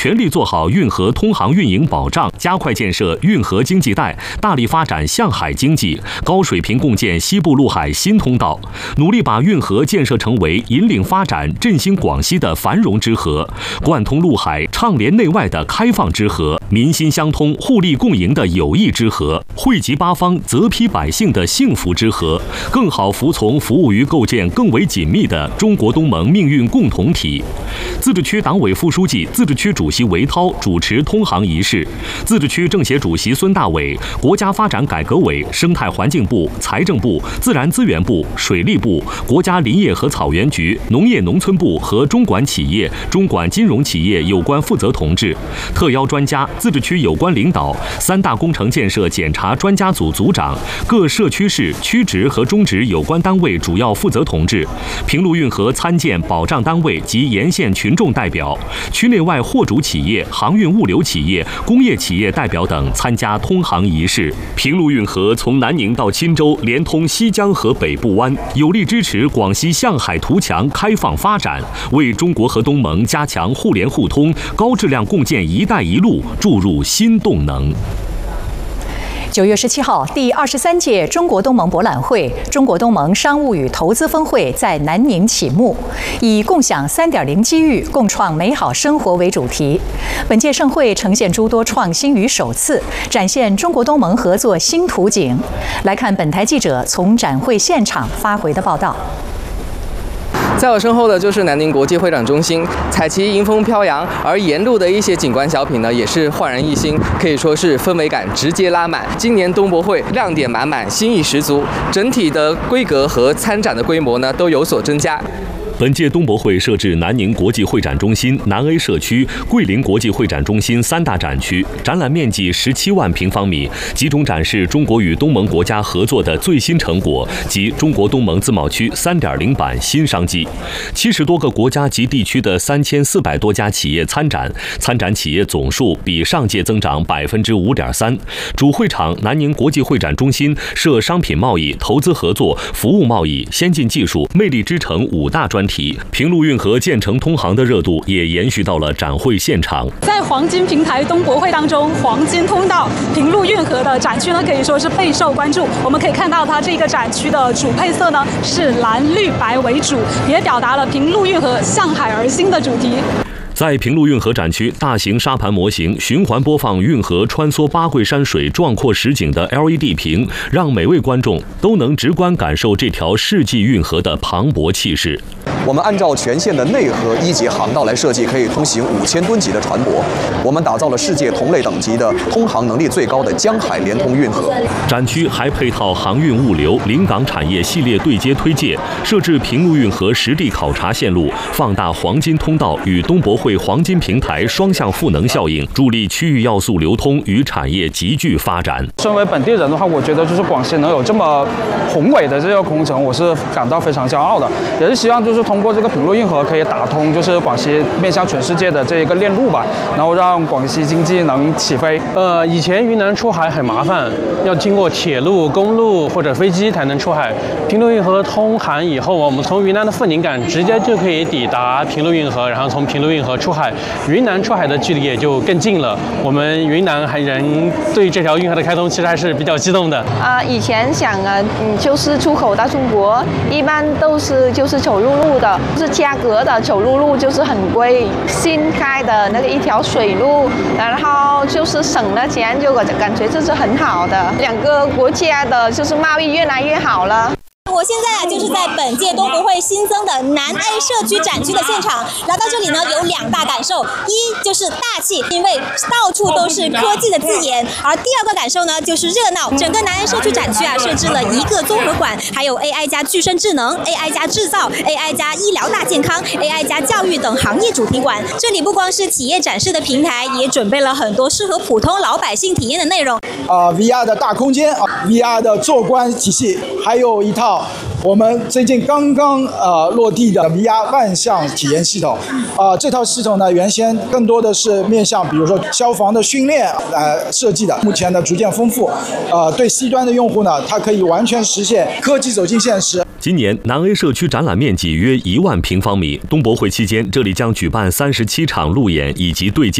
全力做好运河通航运营保障，加快建设运河经济带，大力发展向海经济，高水平共建西部陆海新通道，努力把运河建设成为引领发展、振兴广西的繁荣之河，贯通陆海、畅联内外的开放之河，民心相通、互利共赢的友谊之河，惠及八方、泽披百姓的幸福之河，更好服从服务于构建更为紧密的中国东盟命运共同体。自治区党委副书记、自治区主席韦涛主持通航仪式，自治区政协主席孙大伟、国家发展改革委、生态环境部、财政部、自然资源部、水利部、国家林业和草原局、农业农村部和中管企业、中管金融企业有关负责同志，特邀专家、自治区有关领导、三大工程建设检查专家组组长、各社区市、区直和中直有关单位主要负责同志、平陆运河参建保障单位及沿线群众代表、区内外货主企业、航运物流企业、工业企业代表等参加通航仪式。平陆运河从南宁到钦州，连通西江和北部湾，有力支持广西向海图强开放发展，为中国和东盟加强互联互通、高质量共建“一带一路”注入新动能。 9月17号，第23届中国东盟博览会、中国东盟商务与投资峰会在南宁启幕，以“共享 3.0 机遇，共创美好生活”为主题。本届盛会呈现诸多创新与首次，展现中国东盟合作新图景。来看本台记者从展会现场发回的报道。 在我身后的就是南宁国际会展中心，彩旗迎风飘扬，而沿路的一些景观小品呢，也是焕然一新，可以说是氛围感直接拉满。今年东博会亮点满满，新意十足，整体的规格和参展的规模呢都有所增加。 本届东博会设置南宁国际会展中心、南 A 社区、桂林国际会展中心三大展区，展览面积17万平方米，集中展示中国与东盟国家合作的最新成果及中国东盟自贸区 3.0 版新商机。70多个国家及地区的3400多家企业参展，参展企业总数比上届增长 5.3%。主会场南宁国际会展中心设商品贸易、投资合作、服务贸易、先进技术、魅力之城5大专题。平陆运河建成通航的热度也延续到了展会现场。 在黄金平台东博会当中，黄金通道平陆运河的展区呢，可以说是备受关注。我们可以看到它这个展区的主配色呢是蓝绿白为主，也表达了平陆运河向海而兴的主题。 在平陆运河展区，大型沙盘模型循环播放运河穿梭八桂山水壮阔实景的 LED 屏，让每位观众都能直观感受这条世纪运河的磅礴气势。 我们按照全线的内河一级航道来设计，可以通行5000吨级的船舶。我们打造了世界同类等级的通航能力最高的江海连通运河。 展区还配套航运物流、临港产业系列对接推介，设置平陆运河实地考察线路，放大黄金通道与东博会黄金平台双向赋能效应，助力区域要素流通与产业集聚发展。 身为本地人的话，我觉得就是广西能有这么宏伟的这个工程，我是感到非常骄傲的，也是希望就是通过这个平陆运河可以打通就是广西面向全世界的这一个链路吧，然后让广西经济能起飞。 以前云南出海很麻烦，要经过铁路、公路或者飞机才能出海。平陆运河通航以后，我们从云南的富宁港直接就可以抵达平陆运河，然后从平陆运河出海，云南出海的距离也就更近了。我们云南人对这条运河的开通其实还是比较激动的。 以前想就是出口到中国，一般都是就是走陆路的，是价格的，走陆路就是很贵。新开的那个一条水路，然后就是省了钱，就感觉这是很好的，两个国家的就是贸易越来越好了。 我现在就是在本届东博会新增的南 A 社区展区的现场，来到这里呢有2大感受，一就是大气，因为到处都是科技的字眼，而第2个感受呢就是热闹。整个南 A 社区展区设置了1个综合馆，还有 AI 加具身智能、AI 加制造、AI 加医疗大健康、AI 加教育等行业主题馆。这里不光是企业展示的平台，也准备了很多适合普通老百姓体验的内容。 VR 的大空间，VR 的做官体系，还有一套我们最近刚刚落地的 VR 万象体验系统。这套系统呢，原先更多的是面向比如说消防的训练设计的，目前呢逐渐丰富。对 C 端的用户呢，它可以完全实现科技走进现实。 今年南 A 社区展览面积约1万平方米，东博会期间这里将举办37场路演以及对接